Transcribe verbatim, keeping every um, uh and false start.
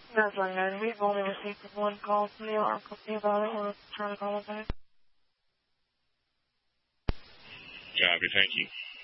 That's right, guys. We've only received one call from the alarm company about it. We're trying to call it back. Copy, thank you.